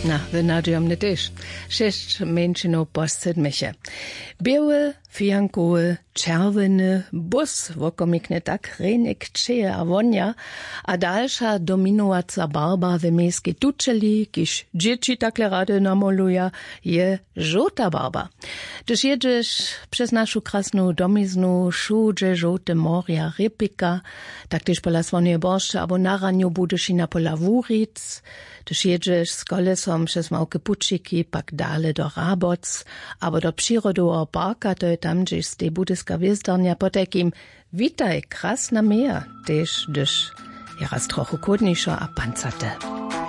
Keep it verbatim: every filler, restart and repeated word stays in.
Na, wynadiomny też. Sześć mężczyznów po siedmisie. Biały, fijankowy, czerwony bus, wokomiknie tak renik czeje a wonia, a dalsza dominująca barba w miejskiej tuczeli, kiż dzieci takle rady namoluja, je żółta barba. Gdyż jedziesz przez naszą krasną domiznu, szudże żółte moria, rypika, tak też pola swonie borszcze, abo na raniu budeš i na pola wuric, gdyż jedziesz z kolesom przez małke puczyki, pak dale do Raboc, abo do przyrodowego parka, to je tam, gdzieś z tej budyska wiezdornia, po takim witaj, krasna mea, też, gdyż je raz trochu kudniejszo a pancate.